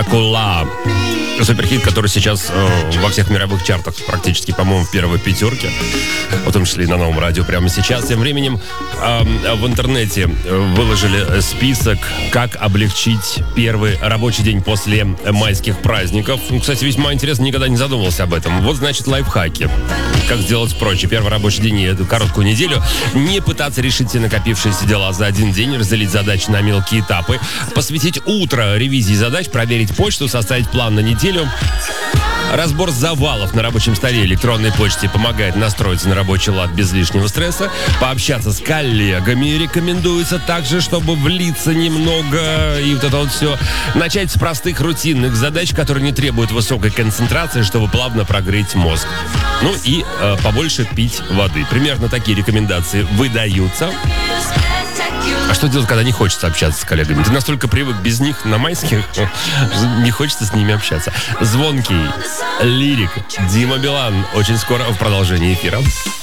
Кула. Суперхит, который сейчас во всех мировых чартах практически, по-моему, в первой пятерке, в том числе и на новом радио прямо сейчас. Тем временем в интернете выложили список, как облегчить первый рабочий день после майских праздников. Кстати, весьма интересно, никогда не задумывался об этом. Вот, значит, лайфхаки. Как сделать проще. Первый рабочий день и эту короткую неделю. Не пытаться решить все накопившиеся дела за один день, разделить задачи на мелкие этапы, посвятить утро ревизии задач, проверить почту, составить план на неделю. Разбор завалов на рабочем столе электронной почте помогает настроиться на рабочий лад без лишнего стресса. Пообщаться с коллегами рекомендуется также, чтобы влиться немного и вот это вот все. Начать с простых рутинных задач, которые не требуют высокой концентрации, чтобы плавно прогреть мозг. Ну и побольше пить воды. Примерно такие рекомендации выдаются. А что делать, когда не хочется общаться с коллегами? Ты настолько привык без них на майских, не хочется с ними общаться. Звонкий, Лирик, Дима Билан. Очень скоро в продолжении эфира.